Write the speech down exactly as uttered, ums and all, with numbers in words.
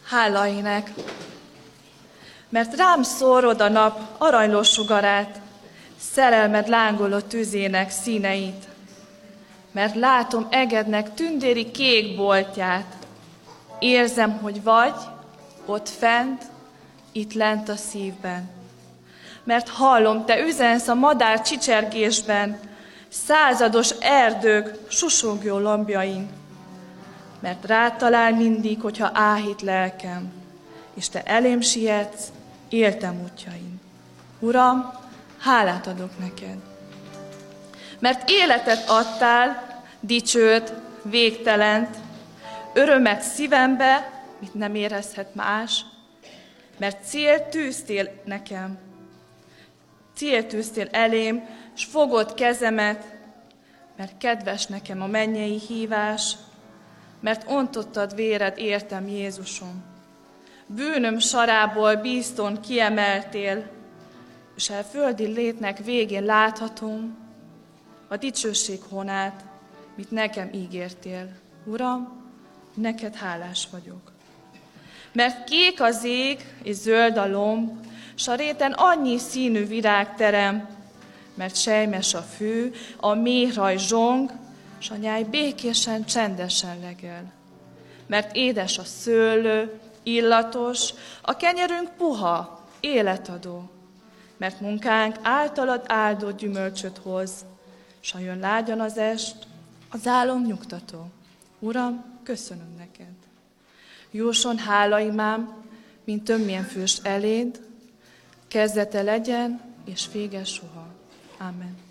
Hála ének, mert rám szórod a nap aranylós sugarát, szerelmed lángoló tüzének színeit, mert látom egednek tündéri kék boltját, érzem, hogy vagy ott fent, itt lent a szívben. Mert hallom, te üzensz a madár csicsergésben, százados erdők susogó lombjain, mert rád talál mindig, hogyha áhít lelkem, és te elém sietsz éltem útjain. Uram, hálát adok neked, mert életet adtál, dicsőt, végtelent, örömet szívembe, mit nem érezhet más, mert célt tűztél nekem, célt tűztél elém, s fogod kezemet, mert kedves nekem a mennyei hívás, mert ontottad véred értem, Jézusom. Bűnöm sarából bízton kiemeltél, és el földi létnek végén láthatom a dicsőség honát, mit nekem ígértél. Uram, neked hálás vagyok. Mert kék az ég és zöld a lomb, s a réten annyi színű virág terem, mert sejmes a fű, a méhraj zsong, s a nyáj békésen, csendesen legel. Mert édes a szőlő, illatos, a kenyerünk puha, életadó. Mert munkánk általad áldott gyümölcsöt hoz, s ha jön lágyan az est, az álom nyugtató. Uram, köszönöm neked. Jusson hálaimám, mint tömmilyen fős eléd, kezdete legyen, és vége soha. Amen.